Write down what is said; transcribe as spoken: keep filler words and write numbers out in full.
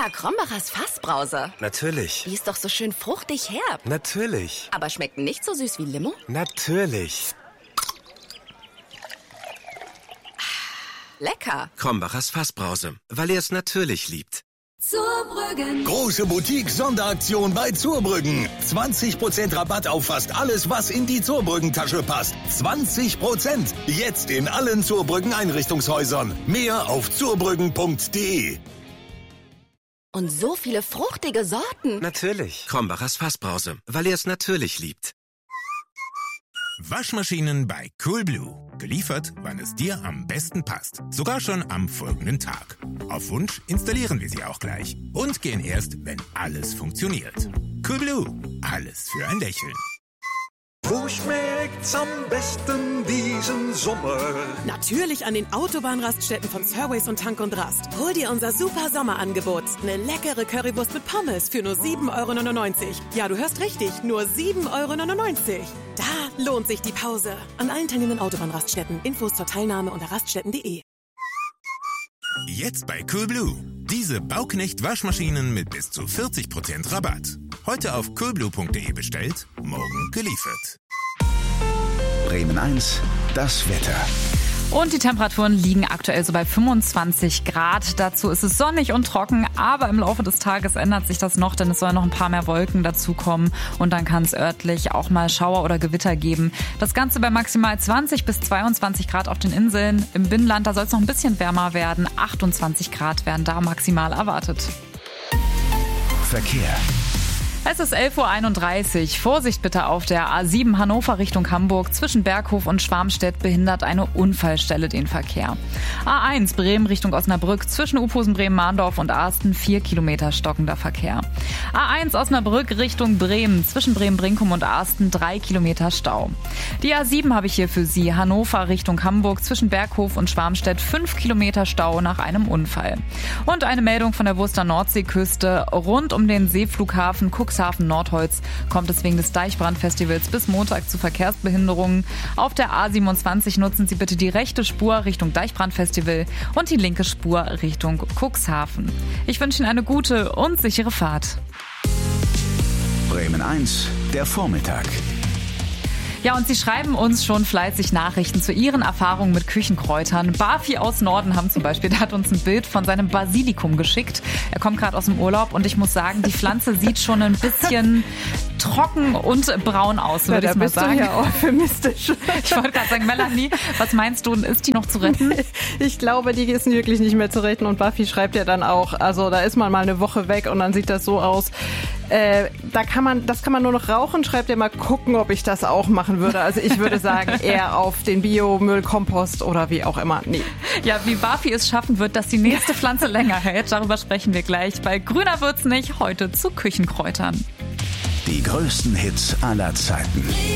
Ah, Krombacher's Fassbrause. Natürlich. Die ist doch so schön fruchtig herb. Natürlich. Aber schmeckt nicht so süß wie Limo? Natürlich. Lecker. Krombacher's Fassbrause, weil ihr es natürlich liebt. Zurbrüggen. Große Boutique-Sonderaktion bei Zurbrüggen. zwanzig Prozent Rabatt auf fast alles, was in die Zurbrüggen-Tasche passt. zwanzig Prozent. Jetzt in allen Zurbrüggen-Einrichtungshäusern. Mehr auf zurbrüggen punkt de. Und so viele fruchtige Sorten. Natürlich. Krombacher's Fassbrause, weil ihr es natürlich liebt. Waschmaschinen bei Coolblue. Geliefert, wann es dir am besten passt. Sogar schon am folgenden Tag. Auf Wunsch installieren wir sie auch gleich. Und gehen erst, wenn alles funktioniert. Coolblue. Alles für ein Lächeln. Wo schmeckt's am besten diesen Sommer? Natürlich an den Autobahnraststätten von Surways und Tank und Rast. Hol dir unser super Sommerangebot. Eine leckere Currywurst mit Pommes für nur sieben Euro neunundneunzig. Ja, du hörst richtig, nur sieben Euro neunundneunzig. Da lohnt sich die Pause. An allen teilnehmenden Autobahnraststätten. Infos zur Teilnahme unter raststätten punkt de. Jetzt bei Coolblue. Diese Bauknecht-Waschmaschinen mit bis zu vierzig Prozent Rabatt. Heute auf coolblue punkt de bestellt, morgen geliefert. Bremen eins, das Wetter. Und die Temperaturen liegen aktuell so bei fünfundzwanzig Grad. Dazu ist es sonnig und trocken, aber im Laufe des Tages ändert sich das noch, denn es sollen noch ein paar mehr Wolken dazukommen und dann kann es örtlich auch mal Schauer oder Gewitter geben. Das Ganze bei maximal zwanzig bis zweiundzwanzig Grad auf den Inseln. Im Binnenland, da soll es noch ein bisschen wärmer werden. achtundzwanzig Grad werden da maximal erwartet. Verkehr. Es ist elf Uhr einunddreißig. Vorsicht bitte auf der A sieben Hannover Richtung Hamburg. Zwischen Berghof und Schwarmstedt behindert eine Unfallstelle den Verkehr. A eins Bremen Richtung Osnabrück. Zwischen Uphusen, Bremen-Mahndorf und Arsten vier Kilometer stockender Verkehr. A eins Osnabrück Richtung Bremen. Zwischen Bremen-Brinkum und Arsten drei Kilometer Stau. Die A sieben habe ich hier für Sie. Hannover Richtung Hamburg. Zwischen Berghof und Schwarmstedt fünf Kilometer Stau nach einem Unfall. Und eine Meldung von der Wurster Nordseeküste. Rund um den Seeflughafen Cuxhaven Nordholz kommt es wegen des Deichbrandfestivals bis Montag zu Verkehrsbehinderungen. Auf der A siebenundzwanzig nutzen Sie bitte die rechte Spur Richtung Deichbrandfestival und die linke Spur Richtung Cuxhaven. Ich wünsche Ihnen eine gute und sichere Fahrt. Bremen eins, der Vormittag. Ja, und Sie schreiben uns schon fleißig Nachrichten zu Ihren Erfahrungen mit Küchenkräutern. Bafi aus Norden haben zum Beispiel, der hat uns ein Bild von seinem Basilikum geschickt. Er kommt gerade aus dem Urlaub und ich muss sagen, die Pflanze sieht schon ein bisschen trocken und braun aus, würde ja, ich mal sagen. Du ja euphemistisch. Ich wollte gerade sagen, Melanie, was meinst du, ist die noch zu retten? Ich glaube, die ist wirklich nicht mehr zu retten und Buffy schreibt ja dann auch, also da ist man mal eine Woche weg und dann sieht das so aus. Äh, da kann man, das kann man nur noch rauchen, schreibt er mal, gucken, ob ich das auch machen würde. Also ich würde sagen, eher auf den Biomüllkompost oder wie auch immer. Nee. Ja, wie Buffy es schaffen wird, dass die nächste Pflanze länger hält, darüber sprechen wir gleich. Bei Grüner wird's nicht, heute zu Küchenkräutern. Die größten Hits aller Zeiten.